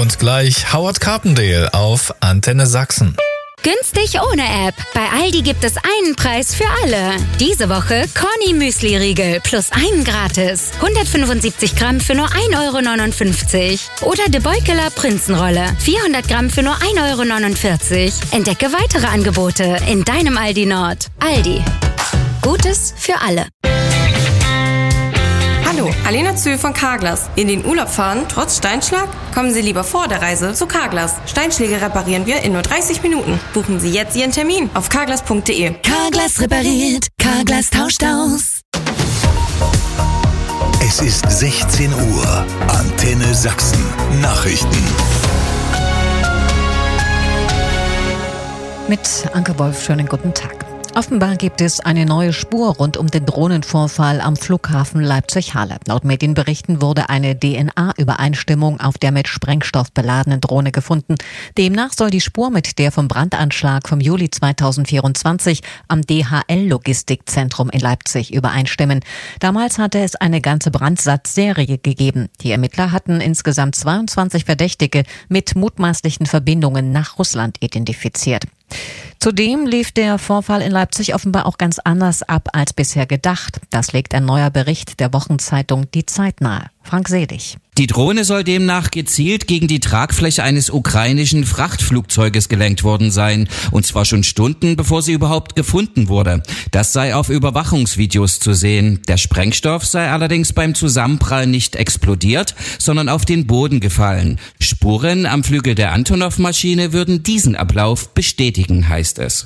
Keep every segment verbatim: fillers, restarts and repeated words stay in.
Und gleich Howard Carpendale auf Antenne Sachsen. Günstig ohne App. Bei Aldi gibt es einen Preis für alle. Diese Woche Corny Müsli-Riegel plus einen gratis. hundertfünfundsiebzig Gramm für nur ein Euro neunundfünfzig. Oder De Beukeler Prinzenrolle. vierhundert Gramm für nur ein Euro neunundvierzig. Entdecke weitere Angebote in deinem Aldi Nord. Aldi. Gutes für alle. Hallo, Alena Zöhl von Carglass. In den Urlaub fahren, trotz Steinschlag? Kommen Sie lieber vor der Reise zu Carglass. Steinschläge reparieren wir in nur dreißig Minuten. Buchen Sie jetzt Ihren Termin auf carglass punkt de. Carglass repariert, Carglass tauscht aus. Es ist sechzehn Uhr. Antenne Sachsen. Nachrichten. Mit Anke Wolf, schönen guten Tag. Offenbar gibt es eine neue Spur rund um den Drohnenvorfall am Flughafen Leipzig-Halle. Laut Medienberichten wurde eine D N A-Übereinstimmung auf der mit Sprengstoff beladenen Drohne gefunden. Demnach soll die Spur mit der vom Brandanschlag vom Juli zweitausendvierundzwanzig am D H L-Logistikzentrum in Leipzig übereinstimmen. Damals hatte es eine ganze Brandsatzserie gegeben. Die Ermittler hatten insgesamt zweiundzwanzig Verdächtige mit mutmaßlichen Verbindungen nach Russland identifiziert. Zudem lief der Vorfall in Leipzig offenbar auch ganz anders ab als bisher gedacht. Das legt ein neuer Bericht der Wochenzeitung Die Zeit nahe. Frank Selig. Die Drohne soll demnach gezielt gegen die Tragfläche eines ukrainischen Frachtflugzeuges gelenkt worden sein. Und zwar schon Stunden, bevor sie überhaupt gefunden wurde. Das sei auf Überwachungsvideos zu sehen. Der Sprengstoff sei allerdings beim Zusammenprall nicht explodiert, sondern auf den Boden gefallen. Spuren am Flügel der Antonov-Maschine würden diesen Ablauf bestätigen, heißt es.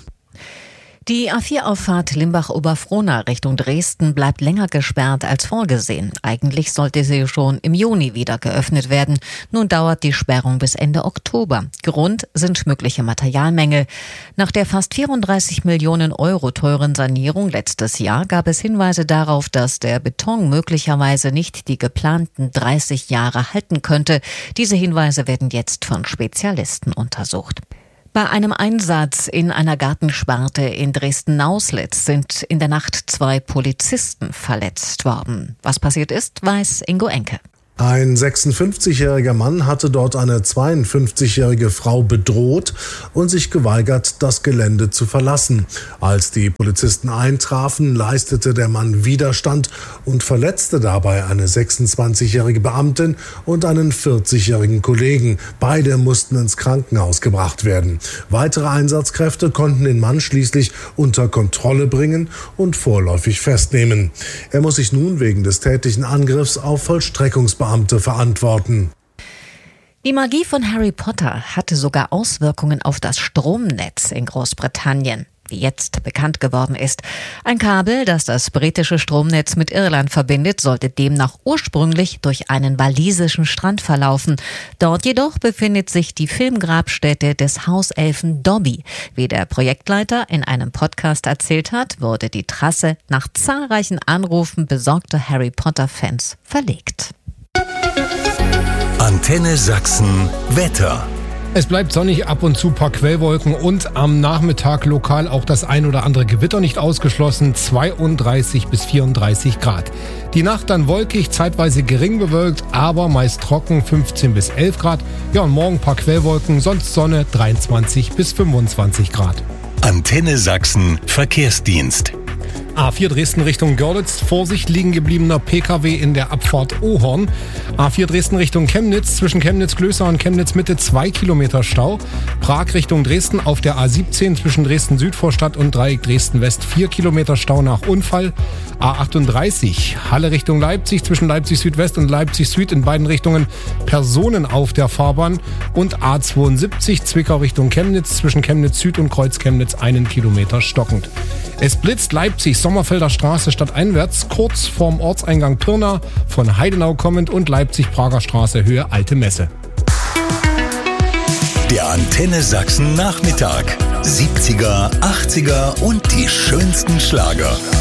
Die A vier Auffahrt Limbach-Oberfrohna Richtung Dresden bleibt länger gesperrt als vorgesehen. Eigentlich sollte sie schon im Juni wieder geöffnet werden. Nun dauert die Sperrung bis Ende Oktober. Grund sind mögliche Materialmängel. Nach der fast vierunddreißig Millionen Euro teuren Sanierung letztes Jahr gab es Hinweise darauf, dass der Beton möglicherweise nicht die geplanten dreißig Jahre halten könnte. Diese Hinweise werden jetzt von Spezialisten untersucht. Bei einem Einsatz in einer Gartensparte in Dresden-Nauslitz sind in der Nacht zwei Polizisten verletzt worden. Was passiert ist, weiß Ingo Enke. Ein sechsundfünfzigjähriger Mann hatte dort eine zweiundfünfzigjährige Frau bedroht und sich geweigert, das Gelände zu verlassen. Als die Polizisten eintrafen, leistete der Mann Widerstand und verletzte dabei eine sechsundzwanzigjährige Beamtin und einen vierzigjährigen Kollegen. Beide mussten ins Krankenhaus gebracht werden. Weitere Einsatzkräfte konnten den Mann schließlich unter Kontrolle bringen und vorläufig festnehmen. Er muss sich nun wegen des tätlichen Angriffs auf Vollstreckungsbeamte verantworten. Die Magie von Harry Potter hatte sogar Auswirkungen auf das Stromnetz in Großbritannien, wie jetzt bekannt geworden ist. Ein Kabel, das das britische Stromnetz mit Irland verbindet, sollte demnach ursprünglich durch einen walisischen Strand verlaufen. Dort jedoch befindet sich die Filmgrabstätte des Hauselfen Dobby. Wie der Projektleiter in einem Podcast erzählt hat, wurde die Trasse nach zahlreichen Anrufen besorgter Harry Potter-Fans verlegt. Antenne Sachsen Wetter. Es bleibt sonnig, ab und zu paar Quellwolken und am Nachmittag lokal auch das ein oder andere Gewitter nicht ausgeschlossen, zweiunddreißig bis vierunddreißig Grad. Die Nacht dann wolkig, zeitweise gering bewölkt, aber meist trocken, fünfzehn bis elf Grad. Ja, und morgen paar Quellwolken, sonst Sonne, dreiundzwanzig bis fünfundzwanzig Grad. Antenne Sachsen Verkehrsdienst. A vier Dresden Richtung Görlitz, Vorsicht, liegen gebliebener P K W in der Abfahrt Ohorn. A vier Dresden Richtung Chemnitz, zwischen Chemnitz-Klößer und Chemnitz-Mitte zwei Kilometer Stau. Prag Richtung Dresden auf der A siebzehn zwischen Dresden-Südvorstadt und Dreieck Dresden-West vier Kilometer Stau nach Unfall. A achtunddreißig, Halle Richtung Leipzig, zwischen Leipzig-Südwest und Leipzig-Süd in beiden Richtungen Personen auf der Fahrbahn. Und A zweiundsiebzig, Zwickau Richtung Chemnitz, zwischen Chemnitz-Süd und Kreuz Chemnitz einen Kilometer stockend. Es blitzt Leipzig, Sommerfelder Straße stadteinwärts, kurz vorm Ortseingang Pirna, von Heidenau kommend und Leipzig-Prager Straße Höhe Alte Messe. Der Antenne Sachsen Nachmittag. siebziger, achtziger und die schönsten Schlager.